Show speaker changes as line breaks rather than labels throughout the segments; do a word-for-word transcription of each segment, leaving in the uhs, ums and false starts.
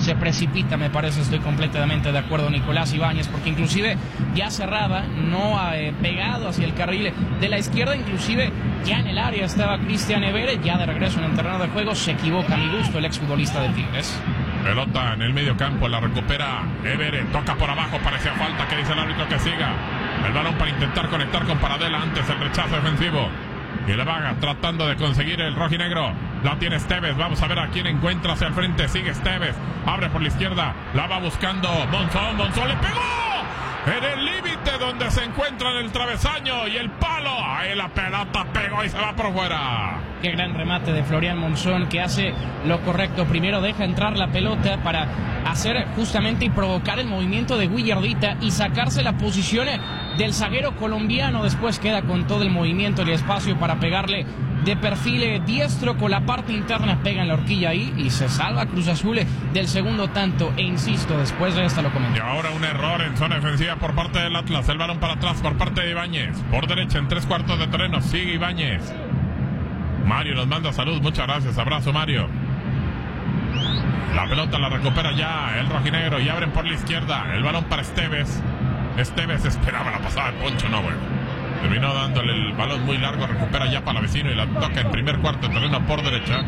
se precipita, me parece, estoy completamente de acuerdo, Nicolás Ibáñez, porque inclusive ya cerrada, no ha eh, pegado hacia el carril de la izquierda, inclusive ya en el área estaba Cristian Evere, ya de regreso en el terreno de juego, se equivoca a mi gusto el exfutbolista de Tigres.
Pelota en el medio campo, la recupera Evere, toca por abajo, parecía falta, que dice el árbitro que siga. El balón para intentar conectar con Paradela, antes el rechazo defensivo. Y le va tratando de conseguir el rojinegro. La tiene Esteves, vamos a ver a quién encuentra hacia el frente, sigue Esteves, abre por la izquierda, la va buscando Monzón, Monzón le pegó en el límite donde se encuentra en el travesaño y el palo, ahí la pelota pegó y se va por fuera.
Qué gran remate de Florian Monzón, que hace lo correcto, primero deja entrar la pelota para hacer justamente y provocar el movimiento de Guillardita y sacarse la posición del zaguero colombiano, después queda con todo el movimiento y el espacio para pegarle de perfil diestro con la parte interna, pega en la horquilla ahí y se salva Cruz Azul del segundo tanto, e insisto, después de esta lo comento.
Y ahora un error en zona defensiva por parte del Atlas, el balón para atrás por parte de Ibáñez, por derecha en tres cuartos de terreno, sigue Ibáñez. Mario nos manda salud, muchas gracias, abrazo Mario. La pelota la recupera ya el rojinegro y abren por la izquierda, el balón para Esteves. Esteves esperaba la pasada de Poncho, no bueno. Terminó dándole el balón muy largo, recupera ya para vecino y la toca en primer cuarto de terreno por derecha.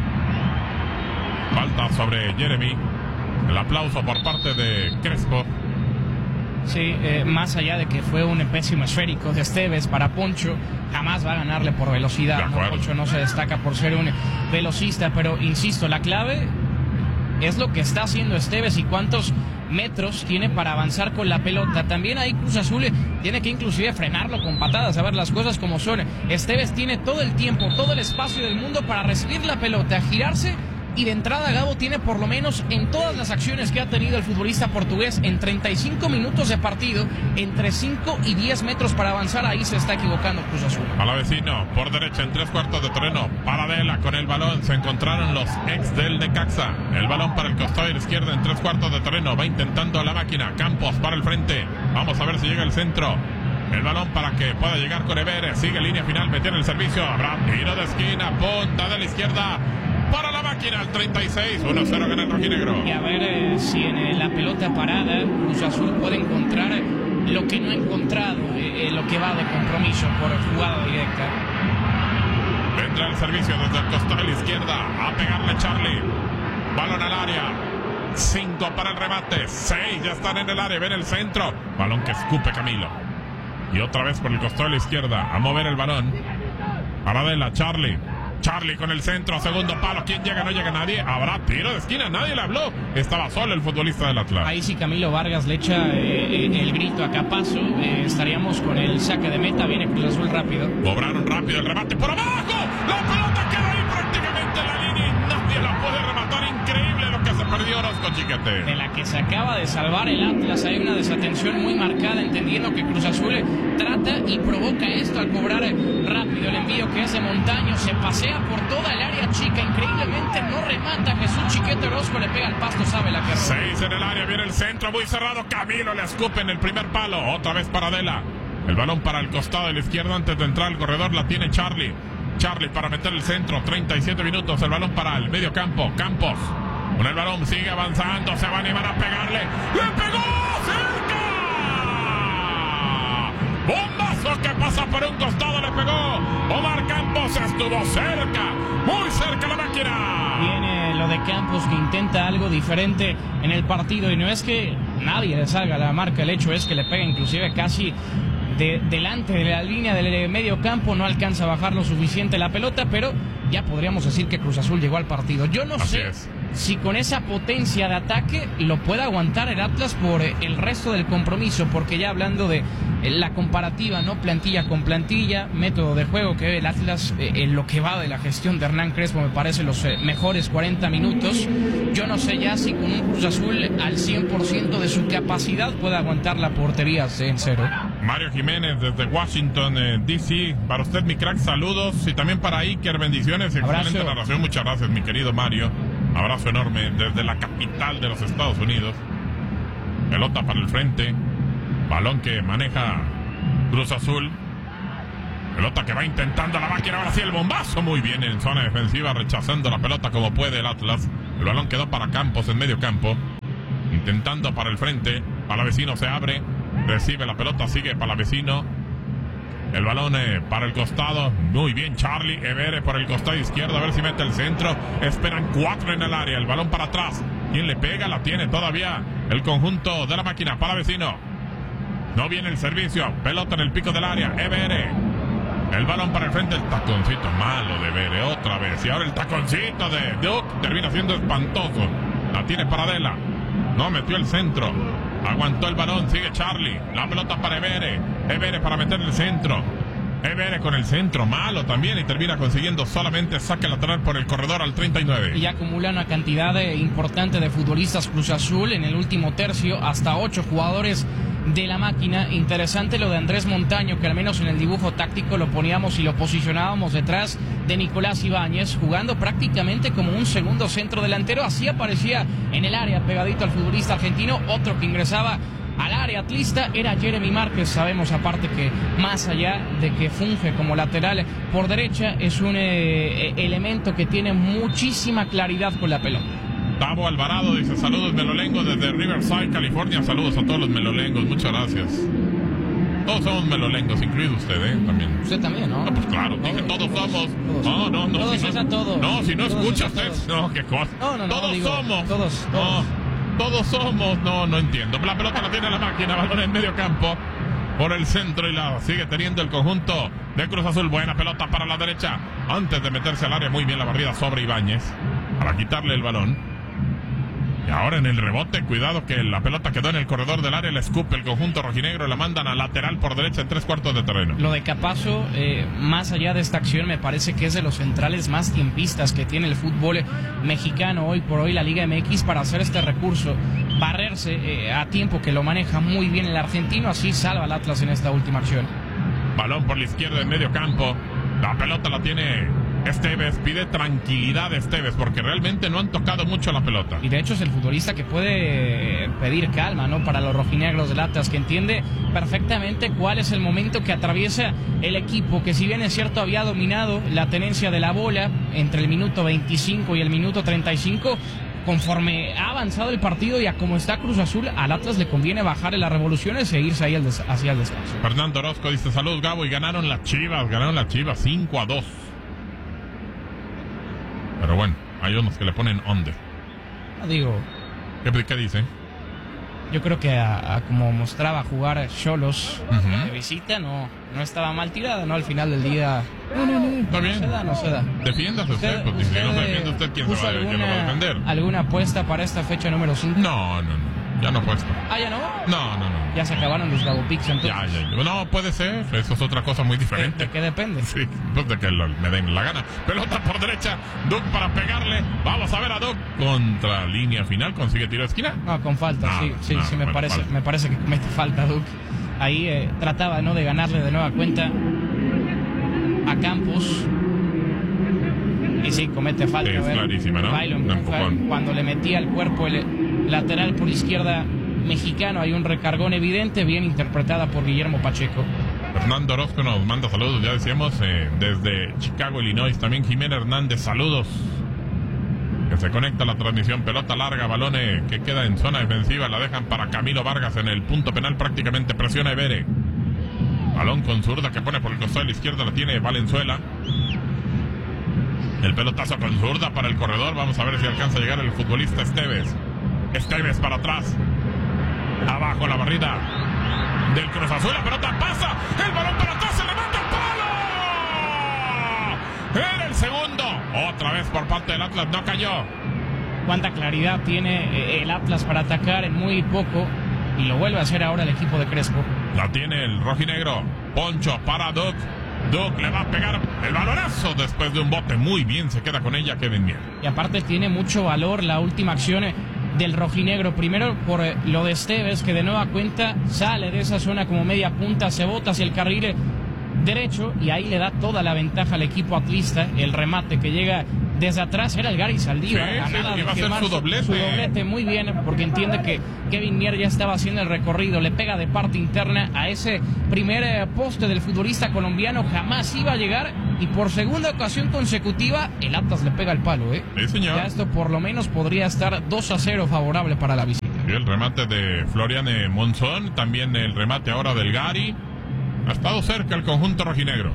Falta sobre Jeremy. El aplauso por parte de Crespo.
Sí, eh, más allá de que fue un pésimo esférico de Esteves para Poncho, jamás va a ganarle por velocidad. ¿No? Poncho no se destaca por ser un velocista, pero insisto, la clave es lo que está haciendo Esteves y cuántos metros tiene para avanzar con la pelota. También ahí Cruz Azul tiene que inclusive frenarlo con patadas, a ver las cosas como son. Esteves tiene todo el tiempo, todo el espacio del mundo para recibir la pelota, girarse, y de entrada Gabo tiene por lo menos en todas las acciones que ha tenido el futbolista portugués en treinta y cinco minutos de partido, entre cinco y diez metros para avanzar. Ahí se está equivocando Cruz Azul.
A la vecino, por derecha en tres cuartos de terreno, Paradela con el balón, se encontraron los ex del Necaxa. El balón para el costado de la izquierda en tres cuartos de terreno, va intentando la máquina, Campos para el frente, vamos a ver si llega el centro. El balón para que pueda llegar con Evere, sigue línea final, metió en el servicio, habrá tiro de esquina, punta de la izquierda para la máquina, el treinta y seis, uno cero gana el rojinegro.
Y a ver eh, si en eh, la pelota parada Cruz Azul puede encontrar eh, lo que no ha encontrado, eh, eh, lo que va de compromiso por jugada directa.
Vendrá el servicio desde el costado de la izquierda, a pegarle Charlie, balón al área, cinco para el remate, seis ya están en el área, ven el centro, balón que escupe Camilo. Y otra vez por el costado de la izquierda, a mover el balón, Paradela, Charlie. Charlie con el centro, segundo palo, ¿quién llega? No llega nadie, habrá tiro de esquina, nadie le habló, estaba solo el futbolista del Atlas.
Ahí sí Camilo Vargas le echa eh, el grito a Capazo, eh, estaríamos con el saque de meta, viene Cruz Azul rápido.
Cobraron rápido el remate por abajo, la pelota queda ahí prácticamente en la línea y nadie la puede rematar, increíble lo que se perdió Orozco Chiquete.
De la que se acaba de salvar el Atlas, hay una desatención muy marcada, entendiendo que Cruz Azul trata y provoca esto al cobrar rápido el envío que es de Montaño, se pasea por toda el área chica, increíblemente no remata Jesús Chiquete, Orozco le pega al pasto, sabe la que
seis en el área, viene el centro muy cerrado, Camilo le escupe en el primer palo, otra vez Paradela, el balón para el costado de la izquierda antes de entrar al corredor, la tiene Charlie, Charlie para meter el centro, treinta y siete minutos, el balón para el medio campo, Campos, con el balón sigue avanzando, se va a animar a pegarle, ¡le pegó! ¡Cerca! Bombazo que pasa por un costado, le pegó Omar Campos, estuvo cerca, muy cerca la máquina.
Viene lo de Campos, que intenta algo diferente en el partido y no es que nadie le salga a la marca, el hecho es que le pega inclusive casi de, delante de la línea del medio campo, no alcanza a bajar lo suficiente la pelota, pero ya podríamos decir que Cruz Azul llegó al partido. Yo no
Así
sé
es.
si con esa potencia de ataque lo puede aguantar el Atlas por el resto del compromiso, porque ya hablando de la comparativa, ¿no? Plantilla con plantilla, método de juego que ve el Atlas eh, en lo que va de la gestión de Hernán Crespo, me parece los eh, mejores cuarenta minutos. Yo no sé ya si con un Cruz Azul al cien por ciento de su capacidad puede aguantar la portería en cero.
Mario Jiménez desde Washington, eh, D C, para usted mi crack, saludos, y también para Iker, bendiciones, excelente
Abrazo.
narración, muchas gracias mi querido Mario, abrazo enorme desde la capital de los Estados Unidos. Pelota para el frente, balón que maneja Cruz Azul, pelota que va intentando la máquina, ahora sí el bombazo, muy bien en zona defensiva, rechazando la pelota como puede el Atlas, el balón quedó para Campos en medio campo, intentando para el frente. Palavecino se abre, recibe la pelota, sigue Palavecino. El balón eh, para el costado. Muy bien Charlie Evere por el costado izquierdo. A ver si mete el centro. Esperan cuatro en el área. El balón para atrás. ¿Quién le pega? La tiene todavía el conjunto de la máquina. Palavecino. No viene el servicio. Pelota en el pico del área. Evere. El balón para el frente. El taconcito malo de Evere. Otra vez. Y ahora el taconcito de Duke. Termina siendo espantoso. La tiene Paradela. No metió el centro. Aguantó el balón, sigue Charlie. La pelota para Evere. Evere para meter el centro. Evere con el centro, malo también. Y termina consiguiendo solamente saque lateral por el corredor al treinta y nueve.
Y acumula una cantidad de, importante de futbolistas Cruz Azul en el último tercio. Hasta ocho jugadores de la máquina. Interesante lo de Andrés Montaño, que al menos en el dibujo táctico lo poníamos y lo posicionábamos detrás de Nicolás Ibáñez, jugando prácticamente como un segundo centro delantero. Así aparecía en el área, pegadito al futbolista argentino. Otro que ingresaba al área atlista era Jeremy Márquez. Sabemos aparte que más allá de que funge como lateral por derecha, es un eh, elemento que tiene muchísima claridad con la pelota.
Tavo Alvarado dice: saludos melolengos desde Riverside, California. Saludos a todos los melolengos, muchas gracias. Todos somos melolengos, incluido usted, ¿eh? También.
Usted también, ¿no?
No, pues claro, no, dije todos somos.
Todos,
no, no, no.
Todos
si
es
no,
a todos.
No, si no
todos
escucha usted.
todos.
No, qué cosa.
No, no, no.
Todos
digo,
somos.
Todos, todos.
No, todos somos. No, no entiendo. La pelota la tiene la máquina, balón en medio campo. Por el centro y la sigue teniendo el conjunto de Cruz Azul. Buena pelota para la derecha. Antes de meterse al área, muy bien la barrida sobre Ibáñez. Para quitarle el balón. Y ahora en el rebote, cuidado que la pelota quedó en el corredor del área, le escupe el conjunto rojinegro, la mandan a lateral por derecha en tres cuartos de terreno.
Lo de Capazo, eh, más allá de esta acción, me parece que es de los centrales más tiempistas que tiene el fútbol mexicano hoy por hoy, la Liga M X, para hacer este recurso, barrerse eh, a tiempo, que lo maneja muy bien el argentino, así salva al Atlas en esta última acción.
Balón por la izquierda en medio campo, la pelota la tiene Esteves, pide tranquilidad Esteves porque realmente no han tocado mucho la pelota.
Y de hecho es el futbolista que puede pedir calma, ¿no? Para los rojinegros del Atlas, que entiende perfectamente cuál es el momento que atraviesa el equipo, que si bien es cierto había dominado la tenencia de la bola entre el minuto veinticinco y el minuto treinta y cinco, conforme ha avanzado el partido y a como está Cruz Azul, al Atlas le conviene bajar en las revoluciones e irse ahí al des- hacia el descanso.
Fernando Orozco dice: salud Gabo, y ganaron las Chivas, ganaron las Chivas cinco a dos. Pero bueno, hay unos que le ponen under.
No digo...
¿Qué, qué dice?
Yo creo que a, a como mostraba jugar Xolos
uh-huh.
de visita, no, no estaba mal tirada, ¿no? Al final del día...
No, no, no, está bien.
No se da, no se da.
Defiéndase usted, usted porque si no se defiende usted, ¿quién, se va,
alguna,
¿quién lo va a defender?
¿Alguna apuesta para esta fecha número cinco?
No, no, no. Ya no puesto.
Ah, ¿ya no?
No, no, no.
Ya se acabaron los Gabo Picks, entonces.
Ya, ya, ya. No, puede ser. Eso es otra cosa muy diferente.
¿De, de qué depende?
Sí, pues de que lo, me den la gana. Pelota por derecha. Duke para pegarle. Vamos a ver a Duke. Contra línea final. ¿Consigue tiro de esquina?
No, con falta.
No,
sí, sí,
no,
sí, me
bueno,
parece,
falta.
me parece que comete falta Duke. Ahí eh, trataba, ¿no? De ganarle de nueva cuenta a Campos. Y sí, comete falta.
Sí, es clarísima, ¿no?
Bailo,
Un empujón.
cuando le metía el cuerpo el lateral por izquierda mexicano, hay un recargón evidente, bien interpretada por Guillermo Pacheco.
Fernando Orozco nos manda saludos, ya decíamos, eh, desde Chicago, Illinois. También Jimena Hernández, saludos. Que se conecta a la transmisión. Pelota larga, balón eh, que queda en zona defensiva. La dejan para Camilo Vargas en el punto penal. Prácticamente presiona Evere. Balón con zurda que pone por el costado de la izquierda. La tiene Valenzuela. El pelotazo con zurda para el corredor. Vamos a ver si alcanza a llegar el futbolista Esteves. Esteves para atrás. Abajo la barrida del Cruz Azul. La pelota pasa. El balón para atrás. Se le mata el palo. Era el segundo. Otra vez por parte del Atlas. No cayó.
Cuánta claridad tiene el Atlas para atacar en muy poco. Y lo vuelve a hacer ahora el equipo de Crespo.
La tiene el rojinegro. Poncho para Duke. Duke le va a pegar el balonazo después de un bote. Muy bien, se queda con ella Kevin Mier.
Y aparte tiene mucho valor la última acción del rojinegro. Primero por lo de Esteves, que de nueva cuenta sale de esa zona como media punta, se bota hacia el carril derecho y ahí le da toda la ventaja al equipo atlista. El remate que llega desde atrás era el Gary Saldívar.
Sí,
a
sí,
nada de
iba a ser
firmar
su doblete.
Su doblete muy bien, porque entiende que Kevin Mier ya estaba haciendo el recorrido. Le pega de parte interna a ese primer eh, poste del futbolista colombiano. Jamás iba a llegar y por segunda ocasión consecutiva el Atlas le pega el palo, ¿eh?
Sí, señor.
Ya esto por lo menos podría estar dos a cero favorable para la visita.
Y el remate de Florian Monzón, también el remate ahora del Gary. Ha estado cerca el conjunto rojinegro.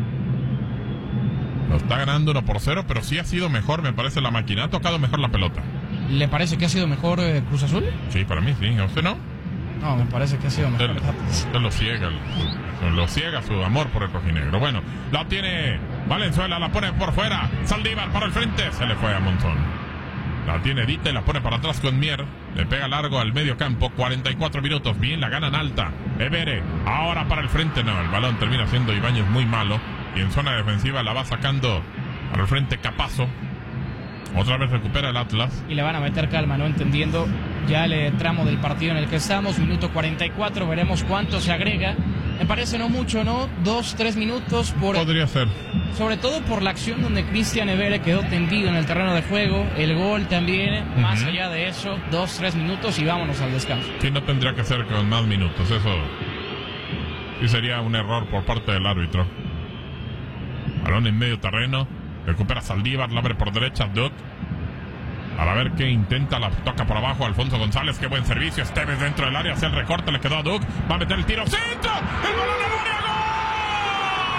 Lo está ganando uno por cero, pero sí ha sido mejor, me parece, la máquina. Ha tocado mejor la pelota.
¿Le parece que ha sido mejor eh, Cruz Azul?
Sí, para mí sí. ¿A usted no?
No, me parece que ha sido mejor.
Usted lo ciega, lo ciega su amor por el rojinegro. Bueno, la tiene Valenzuela, la pone por fuera. Saldívar para el frente, se le fue a Monzón. La tiene Dita y la pone para atrás con Mier. Le pega largo al medio campo. cuarenta y cuatro minutos. Bien, la ganan alta. Evere. Ahora para el frente. No, el balón termina siendo Ibáñez muy malo. Y en zona defensiva la va sacando para el frente Capazo. Otra vez recupera el Atlas.
Y le van a meter calma, ¿no? Entendiendo ya el tramo del partido en el que estamos. Minuto cuarenta y cuatro. Veremos cuánto se agrega. Me parece no mucho, ¿no? Dos, tres minutos por...
Podría ser.
Sobre todo por la acción donde Cristian Evere quedó tendido en el terreno de juego. El gol también. Uh-huh. Más allá de eso, dos, tres minutos y vámonos al descanso.
Sí, no tendría que ser con más minutos. Eso sí sería un error por parte del árbitro. Balón en medio terreno. Recupera Saldívar, la abre por derecha. Duck. Para ver qué intenta, la toca por abajo Alfonso González, qué buen servicio. Esteves dentro del área, hace el recorte, le quedó a Duck. Va a meter el tiro. ¡Centro! ¡El balón al área!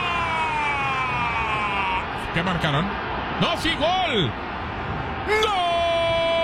¡Gol! ¿Qué marcaron? ¡No, sí, gol! ¡Gol!